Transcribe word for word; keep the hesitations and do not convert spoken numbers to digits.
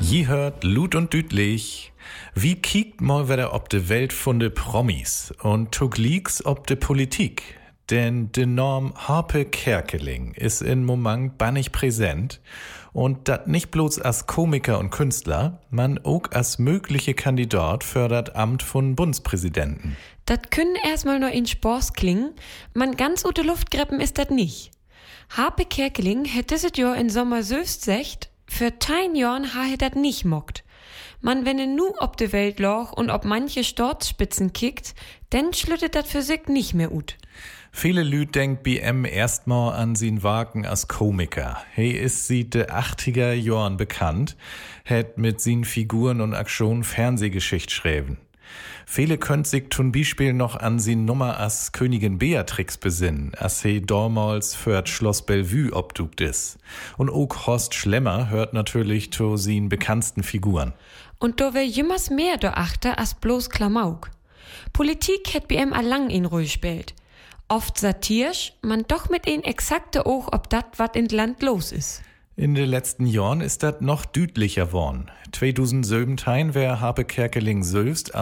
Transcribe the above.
Je hört Lut und Dütlich. Wie kiekt mal wieder ob de Welt von de Promis und tug lieks ob de Politik? Denn de Norm Harpe Kerkeling ist in Moment bannig präsent und dat nicht bloß als Komiker und Künstler, man auch als mögliche Kandidat für dat Amt von Bundespräsidenten. Dat können erstmal nur in Spors klingen, man ganz ute Luft greppen ist dat nicht. Harpe Kerkeling hätte dieses Jahr in Sommer selbst secht, für tein Jahren ha er dat nicht mockt. Man, wenn er nu ob de Welt loch und ob manche Stortspitzen kickt, denn schlüttet dat für sich nicht mehr ut. Viele Lüd denkt B M erstmal an sin Wagen als Komiker. Hey ist sie de achtziger Jahren bekannt, hat mit sin Figuren und Aktionen Fernsehgeschicht schreiben. Viele könnt sich zum Beispiel noch an sin Nummer als Königin Beatrix besinnen, als he damals für Schloss Bellevue obdukt is. Und auch Horst Schlemmer hört natürlich zu sin bekanntesten Figuren. Und da wär jümmers mehr do achter als bloß Klamauk. Politik hätt B M allang in Ruhe spielt. Oft satirisch, man doch mit een exakte Oog ob dat wat in Land los is. In den letzten Jahren ist dat noch düdlicher worden. zweitausendsiebzehn wär Harpe Kerkeling selbst